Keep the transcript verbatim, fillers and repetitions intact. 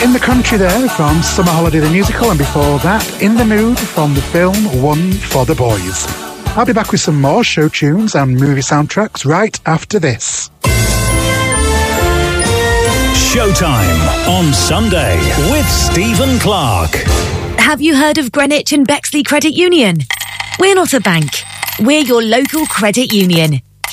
In the Country there from Summer Holiday the Musical, and before that, In the Mood from the film One for the Boys. I'll be back with some more show tunes and movie soundtracks right after this. Showtime on Sunday with Stephen Clark. Have you heard of Greenwich and Bexley Credit Union? We're not a bank. We're your local credit union.